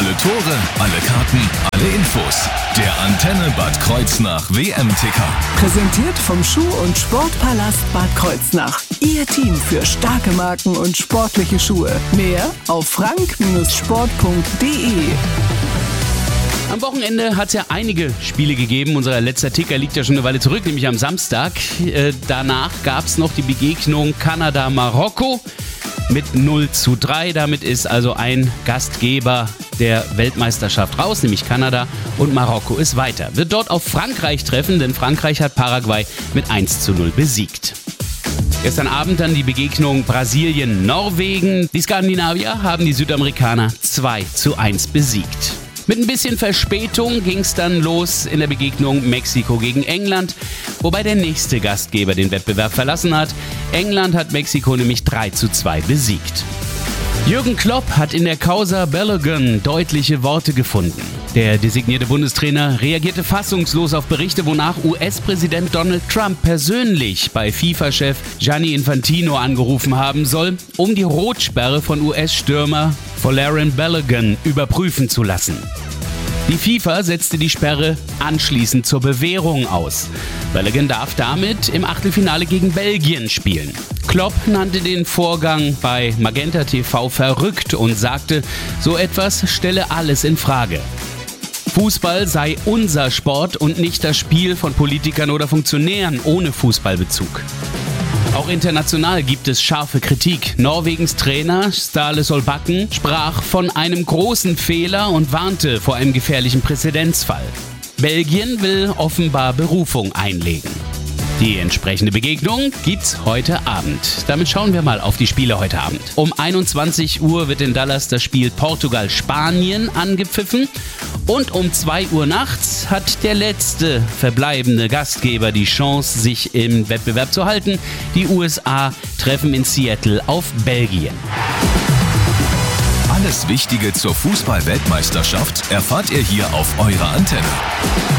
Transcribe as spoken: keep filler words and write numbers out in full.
Alle Tore, alle Karten, alle Infos. Der Antenne Bad Kreuznach W M-Ticker. Präsentiert vom Schuh- und Sportpalast Bad Kreuznach. Ihr Team für starke Marken und sportliche Schuhe. Mehr auf frank Sport punkt de. Am Wochenende hat es ja einige Spiele gegeben. Unser letzter Ticker liegt ja schon eine Weile zurück, nämlich am Samstag. Äh, danach gab es noch die Begegnung Kanada-Marokko mit null zu drei. Damit ist also ein Gastgeber der Weltmeisterschaft raus, nämlich Kanada, und Marokko ist weiter. Wird dort auf Frankreich treffen, denn Frankreich hat Paraguay mit eins zu null besiegt. Gestern Abend dann die Begegnung Brasilien-Norwegen. Die Skandinavier haben die Südamerikaner zwei zu eins besiegt. Mit ein bisschen Verspätung ging es dann los in der Begegnung Mexiko gegen England, wobei der nächste Gastgeber den Wettbewerb verlassen hat. England hat Mexiko nämlich drei zu zwei besiegt. Jürgen Klopp hat in der Causa Balogun deutliche Worte gefunden. Der designierte Bundestrainer reagierte fassungslos auf Berichte, wonach U S-Präsident Donald Trump persönlich bei FIFA-Chef Gianni Infantino angerufen haben soll, um die Rotsperre von U S-Stürmer Folarin Balogun überprüfen zu lassen. Die FIFA setzte die Sperre anschließend zur Bewährung aus. Balogun darf damit im Achtelfinale gegen Belgien spielen. Klopp nannte den Vorgang bei Magenta T V verrückt und sagte, so etwas stelle alles in Frage. Fußball sei unser Sport und nicht das Spiel von Politikern oder Funktionären ohne Fußballbezug. Auch international gibt es scharfe Kritik. Norwegens Trainer Ståle Solbakken sprach von einem großen Fehler und warnte vor einem gefährlichen Präzedenzfall. Belgien will offenbar Berufung einlegen. Die entsprechende Begegnung gibt's heute Abend. Damit schauen wir mal auf die Spiele heute Abend. Um einundzwanzig Uhr wird in Dallas das Spiel Portugal-Spanien angepfiffen. Und um zwei Uhr nachts hat der letzte verbleibende Gastgeber die Chance, sich im Wettbewerb zu halten. Die U S A treffen in Seattle auf Belgien. Alles Wichtige zur Fußball-Weltmeisterschaft erfahrt ihr hier auf eurer Antenne.